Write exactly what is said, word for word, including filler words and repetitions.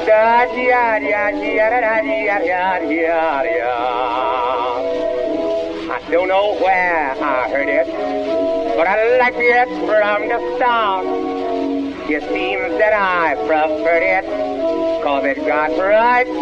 I don't know where I heard it, but I liked it from the start. It seems that I preferred it, cause it got right